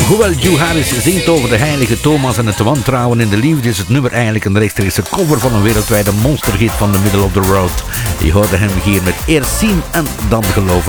Hoewel Hugh Harris zingt over de heilige Thomas en het wantrouwen in de liefde, is het nummer eigenlijk een rechtstreekse cover van een wereldwijde monsterhit van de Middle of the Road. Je hoorde hem hier met Eerst zien en dan geloven.